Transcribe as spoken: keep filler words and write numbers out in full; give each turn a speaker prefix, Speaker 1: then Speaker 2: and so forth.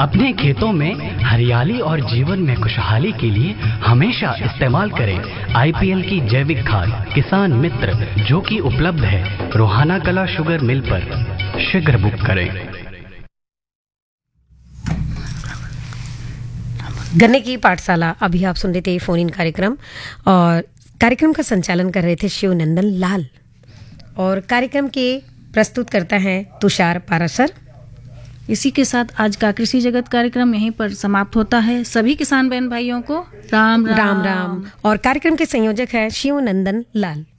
Speaker 1: अपने खेतों में हरियाली और जीवन में खुशहाली के लिए हमेशा इस्तेमाल करें आईपीएल की जैविक खाद किसान मित्र, जो कि उपलब्ध है रोहाना कला शुगर मिल पर। शीघ्र बुक करें।
Speaker 2: गन्ने की पाठशाला, अभी आप सुन रहे थे फोन इन कार्यक्रम, और कार्यक्रम का संचालन कर रहे थे शिवनंदन लाल, और कार्यक्रम के प्रस्तुत करता है तुषार पारासर।
Speaker 3: इसी के साथ आज का कृषि जगत कार्यक्रम यहीं पर समाप्त होता है। सभी किसान बहन भाइयों को राम राम
Speaker 2: राम राम। और कार्यक्रम के संयोजक है शिवनंदन लाल।